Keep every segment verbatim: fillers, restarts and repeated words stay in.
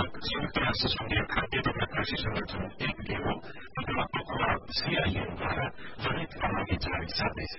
संयुक्त राष्ट्र सङ्घीय खाद्य तथा कृषि संगठन एक हो अथवा अखबार सीआईएनद्वारा जनहित प्रणाली जारी छँदैछ।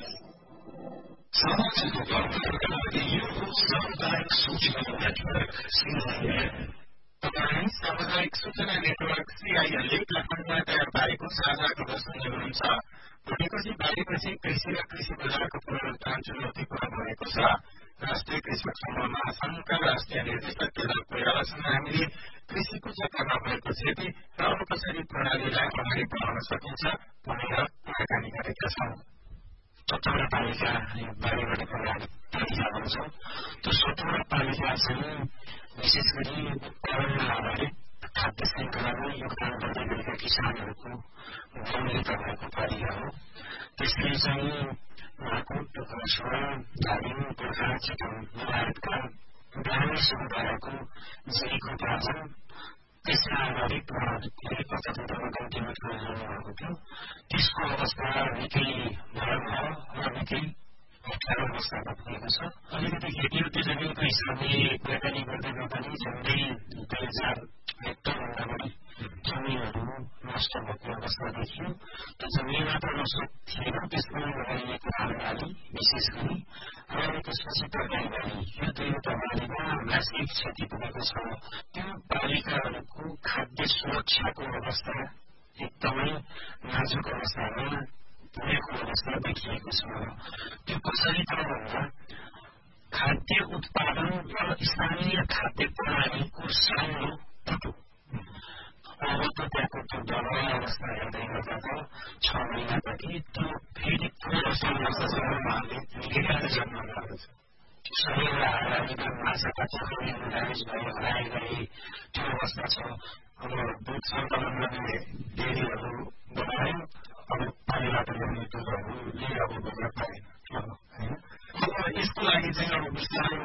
सामाजिक उपलब्धिहरूका लागि यो हो सामुदायिक सूचना नेटवर्क सीआईएन। तपाईँ सामुदायिक सूचना नेटवर्क सीआईएनले काठमाडौँमा तयार पारेको साझा खबर सुन्दै हुनुहुन्छ। भोलिपछि बाह्रपछि कृषि र कृषि बजारको पुनरुत्थान चुनौतीपूर्ण भएको छ। राष्ट्रिय कृषक संघ महासंघका राष्ट्रिय निर्देशक केदार कोइरालासँग हामीले कृषिको चक्रमा भएको क्षति र अब कसरी प्रणालीलाई अगाडि बढाउन सकिन्छ भनेर कुराकानी गरेका छौं। सतवटा पालिका बारीबाट प्रभावित पालिका भन्छौं। त्यो सतवटा पालिका चाहिँ विशेष गरी उत्पादनमा आधारित खाद्य श्रृङ्खलामा योगदान गर्दै गरेका किसानहरूको गाउँलेता भएको पालिका हो। त्यसले चाहिँ माकुट, घोषणा, धादिङ, गोर्खा, चितवन लगायतका ग्रामीण समुदायको जीविकोपार्जन त्यसमा आधारित धेरै पचहत्तरमा कन्टिन्युट गरिरहनु थियो। त्यसको अवस्था निकै भयावह र निकै अप्ठ्यारो अवस्थामा पुगेको छ। अलिकति खेती उत्तेजनाको हिसाबले कुराकानी गर्दै गर्दा पनि झन्डै दुई हजार हेक्टरभन्दा बढी जमिनहरू नष्ट भएको अवस्था देखियो। त्यो जमिन मात्र नष्ट थिएन, त्यसमा लगाइएको हालबाली विशेष गरी र त्यसपछि तरकारी बाली, यो दुईवटा बालीमा मासिक क्षति पुगेको छ। त्यो बालिकाहरूको खाद्य सुरक्षाको अवस्था एकदमै नाजुक अवस्थामा पुगेको अवस्था देखिएको छ। त्यो कसरी त भन्दा खाद्य उत्पादन र स्थानीय खाद्य प्रणालीको सानो टुटो। अब त त्यहाँको त्यो दबाई अवस्था हेर्दै गर्दा त छ महिनापछि त्यो फेरि पुनः समस्यामा निकै जन्म गएको छ। सबैवटा हारानीमा माछाका चक्रमा ड्यामेज भयो, हराए गए त्यो अवस्था छ। अब दुध सङ्कलन गर्ने डेरीहरू बनाए